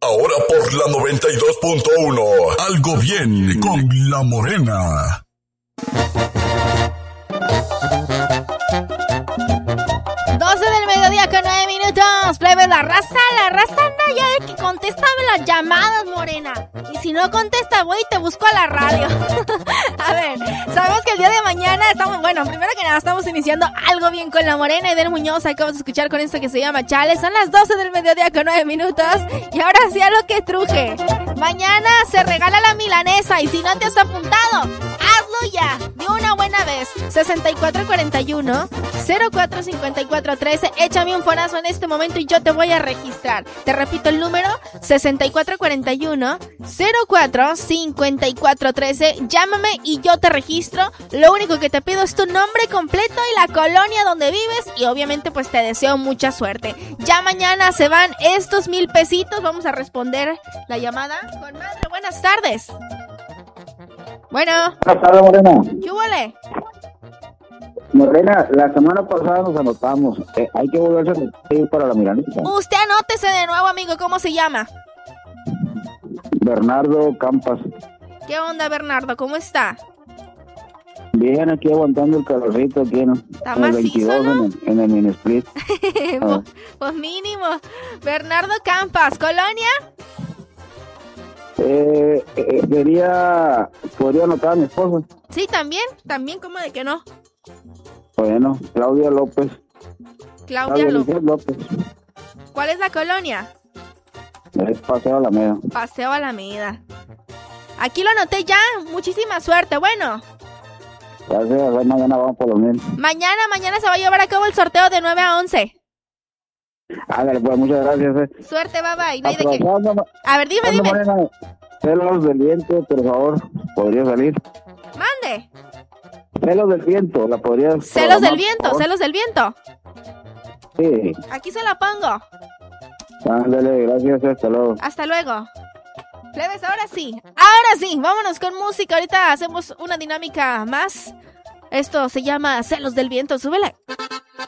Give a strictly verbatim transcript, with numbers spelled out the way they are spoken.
Ahora por la noventa y dos punto uno. Algo bien con La Morena. doce del mediodía con nueve minutos. Plebe, la raza, la raza anda ya de que contéstame las llamadas, Morena. Y si no contesta, voy y te busco a la radio. A ver, sabemos que el día de mañana estamos, bueno, primero que nada estamos iniciando Algo Bien con La Morena. Eder Muñoz, acabamos de escuchar con esto que se llama Chale. Son las doce del mediodía con nueve minutos. Y ahora sí a lo que truje. Mañana se regala la milanesa y si no te has apuntado, hazlo ya, de una buena vez. sesenta y cuatro cuarenta y uno, cero cuatro cincuenta y cuatro trece. Échame un fonazo en este momento y yo te voy a registrar. Te repito el número, sesenta y cuatro cuarenta y uno, cero cuatro cincuenta y cuatro trece. Llámame y yo te registro. Lo único que te pido es tu nombre completo y la colonia donde vives. Y obviamente pues te deseo mucha suerte. Ya mañana se van estos mil pesitos. Vamos a responder la llamada con madre. Buenas tardes. Bueno. Buenas tardes, Morena. ¿Qué huele? Morena, la semana pasada nos anotamos. Eh, hay que volverse a repetir para la milanesa. Usted anótese de nuevo, amigo. ¿Cómo se llama? Bernardo Campas. ¿Qué onda, Bernardo? ¿Cómo está? Bien, aquí aguantando el calorcito aquí en, Está en el macizo, veintidós, ¿no? en el, en el mini split. pues, pues mínimo. Bernardo Campas, ¿colonia? Eh, eh, quería, podría anotar a mi esposa. Sí, también, también, ¿cómo de que no? Bueno, Claudia López. Claudia López. López. ¿Cuál es la colonia? Es Paseo Alameda. Paseo Alameda. Aquí lo anoté ya, muchísima suerte, bueno. Gracias, mañana vamos por los mil. Mañana, mañana se va a llevar a cabo el sorteo de nueve a once. Ándale, pues, muchas gracias. Eh. Suerte, bye bye. No hay de qué. Aprovechando- A ver, dime, dime. Morena, celos del viento, por favor, podría salir. Mande. Celos del viento, la podrías Celos del programar, viento, por favor? celos del viento. Sí. Aquí se la pongo. Ándale, gracias, hasta luego. Hasta luego. Plebes, ahora sí. Ahora sí, vámonos con música. Ahorita hacemos una dinámica más. Esto se llama Celos del Viento. Súbele.